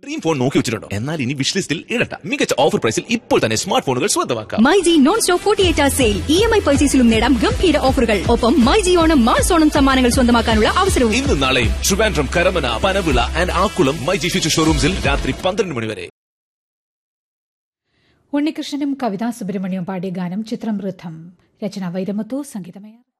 Dream phone നോക്കി വെച്ചിട്ടുണ്ടോ? എന്നാൽ ഇനി വിഷ് ലിസ്റ്റിൽ ഇടണ്ട. മികച്ച ഓഫർ പ്രൈസിൽ ഇപ്പോൾ തന്നെ സ്മാർട്ട് ഫോണുകൾ സ്വന്തമാക്കാം. MyG non stop 48 hours sale. EMI പർച്ചേസിലും നേടാം ഗംഭീര ഓഫറുകൾ. ഒപ്പം മൈജി ഓണം മാസ് ഓണം സമ്മാനങ്ങൾ സ്വന്തമാക്കാനുള്ള അവസരവും. ഇന്നും നാളെയും ട്രിവാൻഡ്രം, കരമന, പനവിള ആൻഡ് ആക്കുളം മൈജി ഫ്യൂച്ചർ ഷോറൂംസിൽ രാത്രി 12 മണി വരെ. ഉണ്ണികൃഷ്ണനും കവിതാ സുബ്രഹ്മണ്യവും പാടിയ ഗാനം ചിത്രം വൃദ്ധം. രചന വൈരമുത്തു, സംഗീതമയ